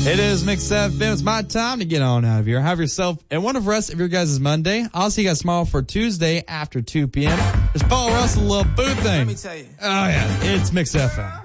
It is Mix FM. It's my time to get on out of here. Have yourself and one of the rest of your guys' Monday. I'll see you guys tomorrow for Tuesday after 2 p.m. It's Paul Russell, Lil Boo Thing. Let me tell you. Oh, yeah. It's Mix FM.